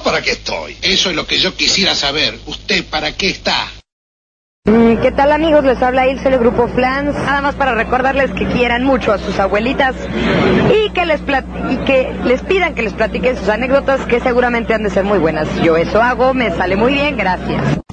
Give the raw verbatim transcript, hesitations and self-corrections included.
para qué estoy. Eso es lo que yo quisiera saber. ¿Usted para qué está? ¿Qué tal, amigos? Les habla Ilse del Grupo Flans. Nada más para recordarles que quieran mucho a sus abuelitas y que les plat y que les pidan que les platiquen sus anécdotas, que seguramente han de ser muy buenas. Yo eso hago, me sale muy bien, gracias.